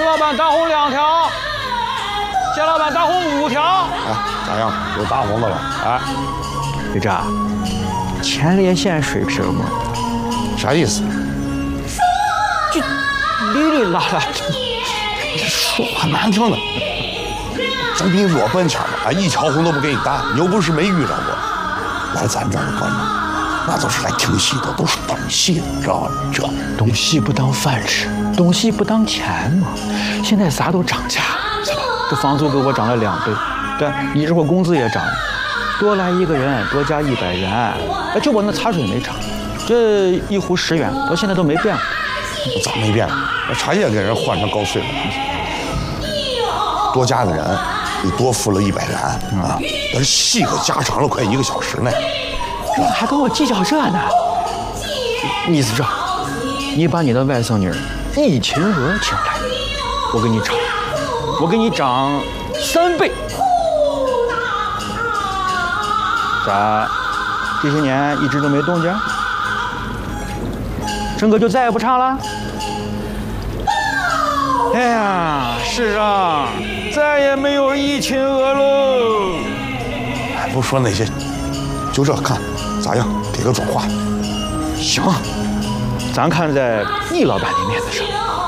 老板大红2条，谢老板大红5条。 哎，咋样？有大红的了？哎， 队长，前列腺水平吗？ 啥意思？ 就哩哩啦啦， 说话难听的。咱比弱半圈吧，俺1条红都不给你打，你又不是没遇着过。来咱这儿的观众，那都是来听戏的，都是懂戏的，知道吗？这懂戏不当饭吃，懂戏不当钱嘛。现在啥都涨价，是吧？这房租给我涨了2倍，对，你这会工资也涨了，多来1个人多加100元，就我那茶水没涨，这1壶10元，到现在都没变。 咋没变？茶叶给人换成高碎了，多加个人，你多付了100元啊！但是戏可加长了快1个小时呢， 还跟我计较这呢？意思是，你把你的外甥女易秦娥请来，我给你涨3倍。咋？这些年一直都没动静？陈哥就再也不唱了？哎呀，世上再也没有易秦娥喽！ 哎，不说那些，就这看咋样？给个准话。 行，咱看在易老板的面子上。